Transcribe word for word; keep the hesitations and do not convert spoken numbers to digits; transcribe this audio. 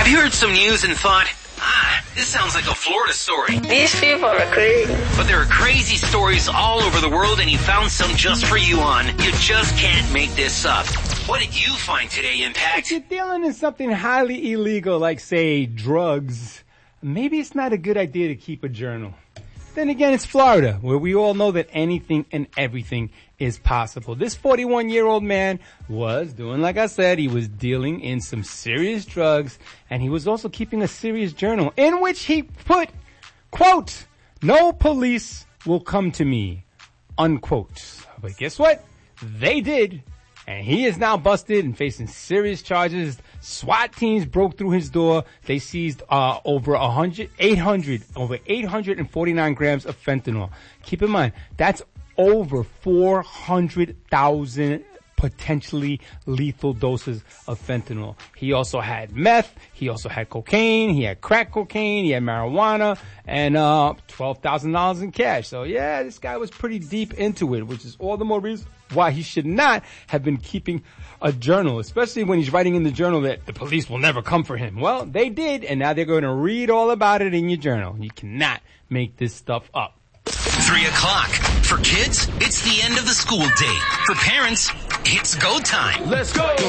I heard some news and thought, ah, this sounds like a Florida story. These people are crazy. But there are crazy stories all over the world, and he found some just for you on You Just Can't Make This Up. What did you find today, Impact? If you're dealing in something highly illegal, like, say, drugs, maybe it's not a good idea to keep a journal. Then again, it's Florida, where we all know that anything and everything is possible. This forty-one-year-old man was doing, like I said, he was dealing in some serious drugs, and he was also keeping a serious journal in which he put, quote, "No police will come to me," unquote. But guess what? They did. And he is now busted and facing serious charges. SWAT teams broke through his door. They seized uh over a hundred, eight hundred, over eight hundred forty-nine grams of fentanyl. Keep in mind, that's over four hundred thousand potentially lethal doses of fentanyl. He also had meth. He also had cocaine. He had crack cocaine. He had marijuana and uh twelve thousand dollars in cash. So yeah, this guy was pretty deep into it, which is all the more reason why he should not have been keeping a journal, especially when he's writing in the journal that the police will never come for him. Well, they did, and now they're going to read all about it in your journal. You cannot make this stuff up. Three o'clock. For kids, it's the end of the school day. For parents, it's go time. Let's go.